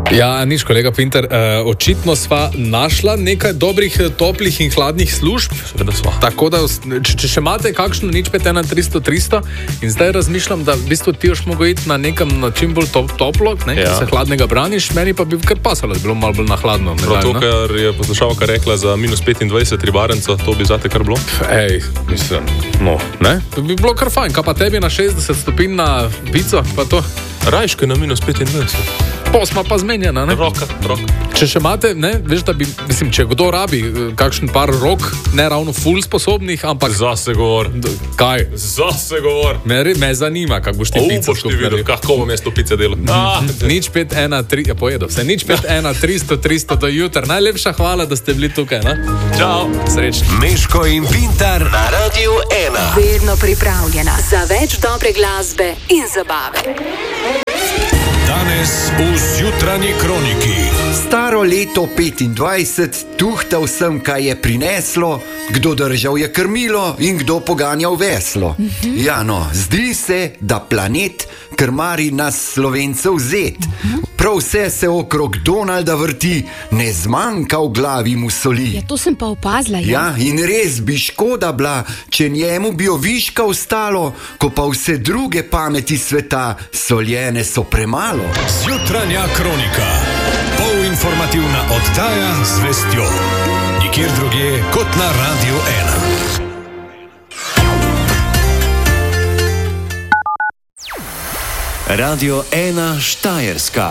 Ja, nič, kolega Pinter, očitno sva našla nekaj dobrih, toplih in hladnih služb. Tako da, če še imate kakšno nič 51300 in zdaj razmišljam, da v bistvu ti još mogo iti na nekam na čim bolj toplo, ne, ja. Se hladnega braniš, meni pa bi kar pasalo, da bi bilo malo bolj na hladno. Prav to, kar je poslušalka rekla za -25 ribarenca, to bi zate kar bilo? Ej, mislim, no, ne? To bi bilo kar fajn, kaj pa tebi na 60 stopinj na pico, pa to? Rajške na -25. Posma pa zmenjena, ne? Roka. Če še imate, ne, veš, da bi, mislim, če kdo rabi kakšen par rok, ne ravno full sposobnih, ampak... Zase govor. Kaj? Zase govor. Me zanima, kak boš ti pico skupaj naredil. Kako bom jaz to pice delal? Nič 513, ja, pojedo vse. Nič 51300 do jutra. Najlepša hvala, da ste bili tukaj, ne? Čau. Srečno. Meško in Pintar na Radiu 1. Vedno pripravljena za več dobre glasbe in zabave. Danes v Zjutranji kroniki. Staro leto 25, tuhtal sem, kaj je prineslo, kdo držal je krmilo in kdo poganjal veslo. Ja, no, zdi se, da planet krmari nas Slovencev zet. Prav vse se okrog Donalda vrti, ne zmanjka v glavi mu soli. Ja, to sem pa opazila. Ja, in res bi škoda bila, če njemu bi oviška ostalo, ko pa vse druge pameti sveta soljene so premalo. Zjutranja kronika. Polinformativna oddaja z vestjo. Nikjer drugje kot na Radiu 1. Radio 1 Štajerska.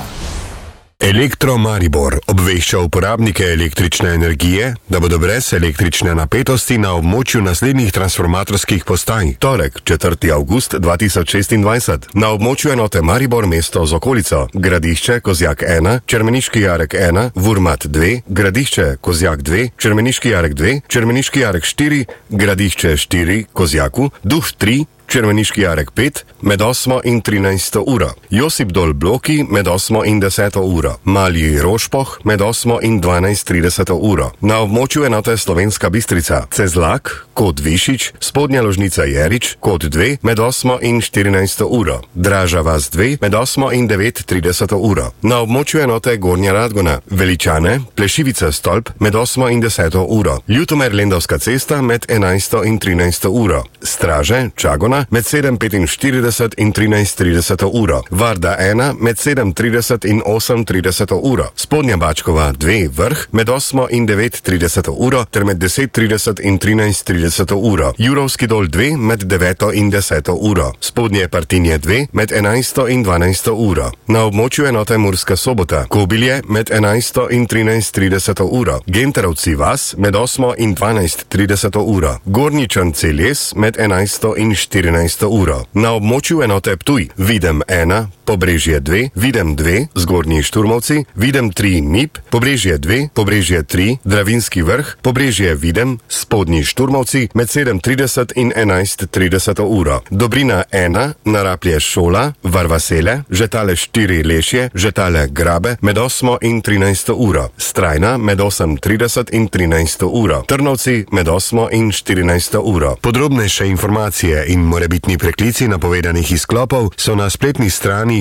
Elektro Maribor obvešča uporabnike električne energije, da bodo brez električne napetosti na območju naslednjih transformatorskih postaj. Torek, 4. avgust 2026. Na območju enote Maribor mesto z okolico. Gradišče Kozjak 1, Čermeniški jarek 1, Vurmat 2, Gradišče Kozjak 2, Čermeniški jarek 2, Čermeniški jarek 4, Gradišče 4, Kozjaku, Duh 3, Čermeniški jarek 5, med 8 in 13 uro. Josip Dol Bloki med 8 in 10 uro. Mali Rošpoh med 8 in 12:30 uro. Na območju enote Slovenska Bistrica. Cezlak, kod Višič, Spodnja Ložnica Jerič, kod 2 med 8 in 14 uro. Draža vas 2 med 8 in 9:30 uro. Na območju enote Gornja Radgona. Veličane, Plešivica Stolp med 8 in 10 uro. Ljutomer Lendavska cesta med 11 in 13 uro. Straže, Čagona med 7:45 in 13:30 uro. Varda 1 med 7:30 in 8:30 uro. Spodnja Bačkova 2 Vrh med 8 in 9:30 uro ter med 10:30 in 13:30 uro. Jurovski dol 2 med 9 in 10 uro. Spodnje Partinje 2 med 11 in 12 uro. Na območju enote Murska Sobota. Kobilje med 11 in 13:30 uro. Genterovci vas med 8 in 12:30 uro. Gornji Črnci les med 11 in 14 uro. Na območju enote Ptuj. Videm 1, Pobrežje 2, Videm 2, Zgornji Šturmovci, Videm 3 Mip, Pobrežje 2, Pobrežje 3, Dravinski vrh, Pobrežje Videm, Spodnji Šturmovci med 7:30 in 11:30 uro. Dobrina 1, Naraplje Šola, Varvasele, Žetale 4 Lešje, Žetale Grabe med 8 in 13 uro. Strajna med 8:30 in 13 uro. Trnovci med 8 in 14 uro. Podrobnejše informacije in morebitni preklici napovedanih izklopov so na spletni strani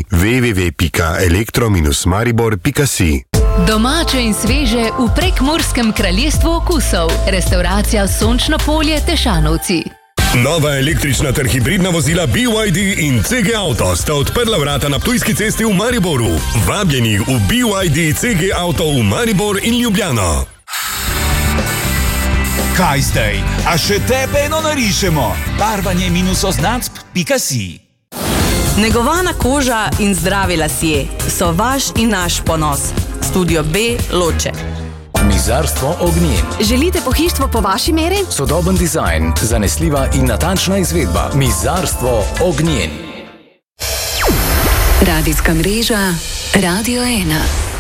www.elektro-maribor.si. Domače in sveže v Prekmurskem kraljestvu okusov. Restauracija Sončno polje Tešanovci. Nova električna ter hibridna vozila BYD in CG Auto sta odprla vrata na Ptujski cesti v Mariboru. Vabljeni v BYD CG Auto v Maribor in Ljubljano. Kaj zdaj? A še tebe eno narišemo? barvanje-oznac.si. Negovana koža in zdravi lasje so vaš in naš ponos. Studio B Loče. Mizarstvo Ognjen. Želite pohištvo po vaši meri? Sodoben dizajn, zanesljiva in natančna izvedba. Mizarstvo Ognjen. Radijska mreža Radio 1.